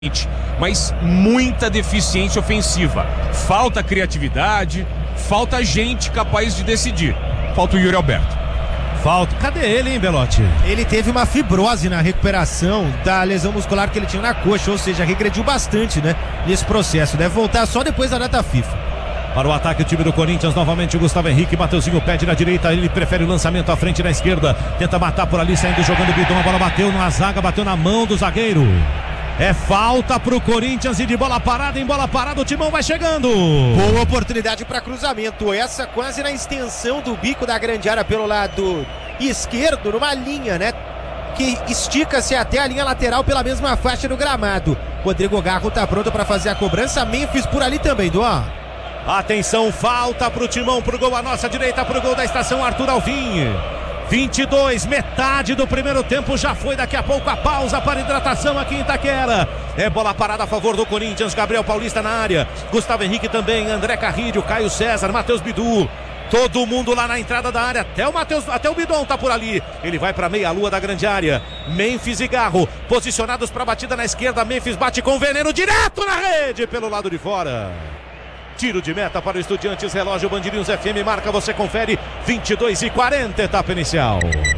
mas muita deficiência ofensiva. Falta criatividade, falta gente capaz de decidir. Falta o Yuri Alberto. Falta. Cadê ele, hein, Belotti? Ele teve uma fibrose na recuperação da lesão muscular que ele tinha na coxa, ou seja, regrediu bastante, né, nesse processo. Deve voltar só depois da data FIFA. Para o ataque, o time do Corinthians, novamente o Gustavo Henrique, Mateuzinho pede na direita, ele prefere o lançamento à frente na esquerda, tenta matar por ali, saindo jogando o Bidon, a bola bateu na zaga, bateu na mão do zagueiro. É falta pro Corinthians e de bola parada em bola parada o Timão vai chegando. Boa oportunidade para cruzamento, essa quase na extensão do bico da grande área pelo lado esquerdo, numa linha, né, que estica-se até a linha lateral pela mesma faixa do gramado. Rodrigo Garro tá pronto para fazer a cobrança, Memphis por ali também, Duan. Atenção, falta pro Timão, pro gol à nossa direita, pro gol da estação Arthur Alvim. 22, metade do primeiro tempo já foi, daqui a pouco a pausa para hidratação aqui em Itaquera. É bola parada a favor do Corinthians, Gabriel Paulista na área, Gustavo Henrique também, André Carrilho, Caio César, Matheus Bidu. Todo mundo lá na entrada da área, até o Bidon tá por ali. Ele vai pra meia-lua da grande área. Memphis e Garro, posicionados pra batida na esquerda. Memphis bate com veneno direto na rede, pelo lado de fora. Tiro de meta para o Estudiantes, relógio Band News FM, marca, você confere, 22:40, etapa inicial.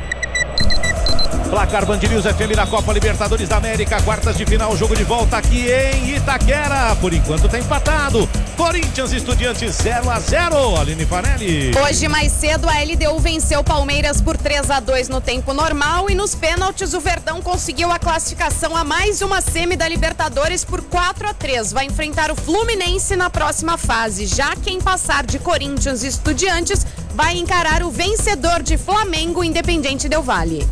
Placar Band News FM na Copa Libertadores da América, quartas de final, jogo de volta aqui em Itaquera. Por enquanto tá empatado. Corinthians e Estudiantes 0-0. Aline Fanelli. Hoje mais cedo a LDU venceu o Palmeiras por 3-2 no tempo normal e nos pênaltis o Verdão conseguiu a classificação a mais uma semi da Libertadores por 4-3. Vai enfrentar o Fluminense na próxima fase. Já quem passar de Corinthians e Estudiantes vai encarar o vencedor de Flamengo, Independiente Del Valle.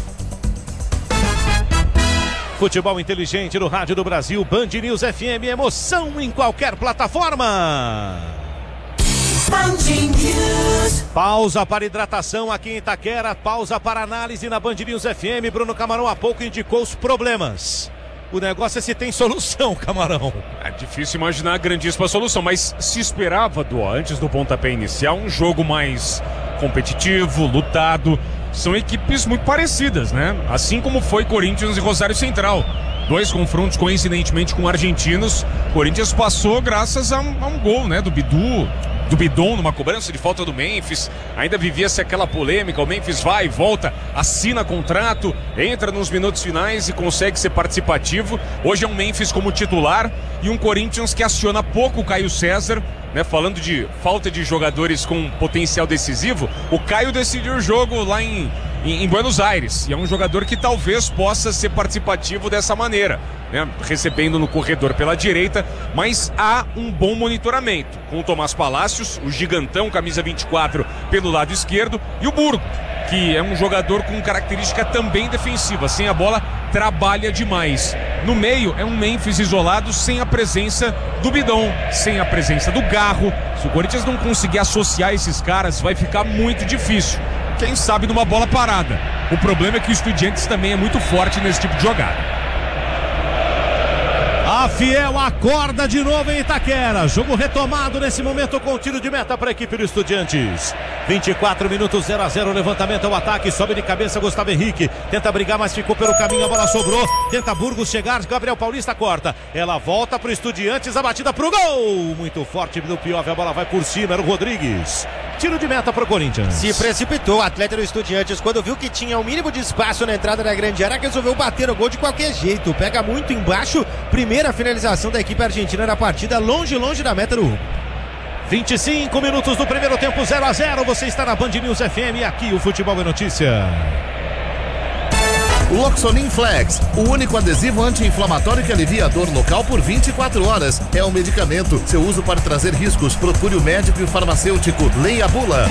Futebol inteligente no Rádio do Brasil, Band News FM, emoção em qualquer plataforma. Band News. Pausa para hidratação aqui em Itaquera, pausa para análise na Band News FM. Bruno Camarão há pouco indicou os problemas. O negócio é se tem solução, Camarão. É difícil imaginar a grandíssima solução, mas se esperava, antes do pontapé inicial, um jogo mais competitivo, lutado. São equipes muito parecidas, né? Assim como foi Corinthians e Rosário Central. Dois confrontos, coincidentemente, com argentinos. Corinthians passou graças a um gol, né? Do Bidon, numa cobrança de falta do Memphis. Ainda vivia-se aquela polêmica, o Memphis vai e volta, assina contrato, entra nos minutos finais e consegue ser participativo. Hoje é um Memphis como titular e um Corinthians que aciona pouco o Caio César, né? Falando de falta de jogadores com potencial decisivo, o Caio decidiu o jogo lá em Buenos Aires, e é um jogador que talvez possa ser participativo dessa maneira, né? Recebendo no corredor pela direita, mas há um bom monitoramento com o Tomás Palácios, o gigantão, camisa 24 pelo lado esquerdo, e o Burgo, que é um jogador com característica também defensiva, sem a bola trabalha demais. No meio é um Memphis isolado, sem a presença do Bidon, sem a presença do Garro. Se o Corinthians não conseguir associar esses caras, vai ficar muito difícil. Quem sabe numa bola parada. O problema é que o Estudiantes também é muito forte nesse tipo de jogada. A Fiel acorda de novo em Itaquera. Jogo retomado nesse momento com tiro de meta para a equipe do Estudiantes. 24 minutos, 0-0. Levantamento ao ataque. Sobe de cabeça Gustavo Henrique. Tenta brigar, mas ficou pelo caminho. A bola sobrou. Tenta Burgos chegar. Gabriel Paulista corta. Ela volta para o Estudiantes. A batida para o gol. Muito forte do Piove. A bola vai por cima. Era o Rodrigues. Tiro de meta para o Corinthians. Se precipitou o atleta do Estudiantes quando viu que tinha o mínimo de espaço na entrada da grande área, resolveu bater o gol de qualquer jeito. Pega muito embaixo. Primeira finalização da equipe argentina na partida, longe da meta do Hugo. 25 minutos do primeiro tempo, 0-0. Você está na Band News FM. Aqui o Futebol é Notícia. Loxonin Flex, o único adesivo anti-inflamatório que alivia a dor local por 24 horas. É um medicamento. Seu uso pode trazer riscos. Procure o médico e o farmacêutico. Leia a bula.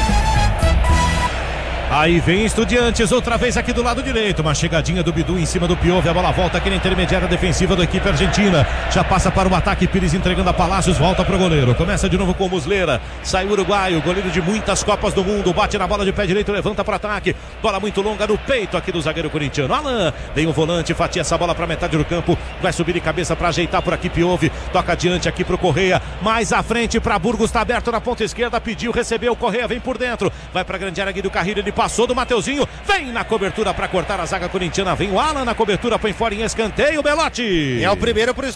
Aí vem Estudiantes, outra vez aqui do lado direito. Uma chegadinha do Bidu em cima do Piove. A bola volta aqui na intermediária defensiva da equipe argentina. Já passa para o ataque, Pires entregando a Palácios. Volta para o goleiro. Começa de novo com o Muslera. Sai o uruguaio, goleiro de muitas Copas do Mundo. Bate na bola de pé direito, levanta para ataque. Bola muito longa no peito aqui do zagueiro corintiano. Alan, tem o volante, fatia essa bola para metade do campo. Vai subir de cabeça para ajeitar por aqui Piove. Toca adiante aqui para o Correia. Mais à frente para Burgos, está aberto na ponta esquerda. Pediu, recebeu. Correia vem por dentro. Vai para a grande área aqui do Carrilho. Ele passou do Mateuzinho, vem na cobertura para cortar a zaga corintiana, vem o Alan na cobertura, põe fora em escanteio, Belotti. É o primeiro pro